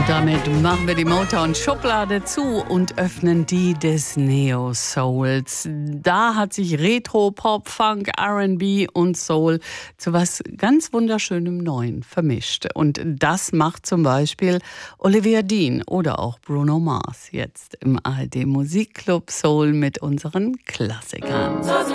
Damit machen wir die Motown-Schublade zu und öffnen die des Neo-Souls. Da hat sich Retro, Pop, Funk, R&B und Soul zu was ganz wunderschönem Neuen vermischt. Und das macht zum Beispiel Olivia Dean oder auch Bruno Mars jetzt im ARD Musikclub Soul mit unseren Klassikern.